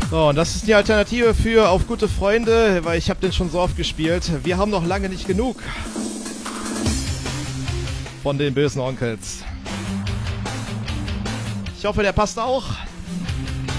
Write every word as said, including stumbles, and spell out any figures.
So, und das ist die Alternative für Auf gute Freunde, weil ich habe den schon so oft gespielt. Wir haben noch lange nicht genug von den bösen Onkels. Ich hoffe, der passt auch.